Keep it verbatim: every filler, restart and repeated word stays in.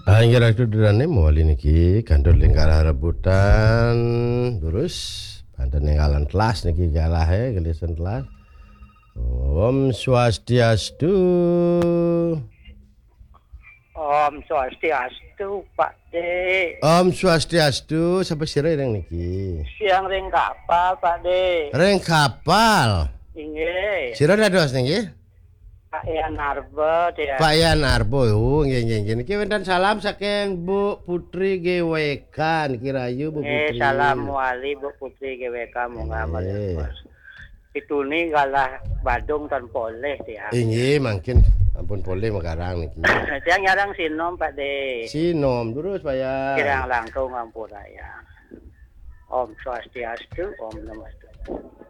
Angger aku durane moli niki kantor lingkar rebutan terus panten ngalan kelas niki galah ya gelisen kelas. Om Swastiastu. Om Swastiastu Pak De. Om Swastiastu sampai sira yang niki. Siang ring kapal Pak De. Ring kapal. Inggih. Sira dados niki? Pak Yan Arbo dia. Pak Yan Arbo, oh nggih nggih nggih. Niki wonten salam saking Bu Putri G W K niki rayu Bu Eh, Putri. salam wali Bu Putri G W K mongga mawon. Pituni galah Badung tan poleh dia. Inggih mangkin ampun poleh makarang niki. Siang nyarang sinom Pak De. Sinom terus Pak Yan. Kirang langkung ngampuraya. Om Swastiastu, Om Namastu.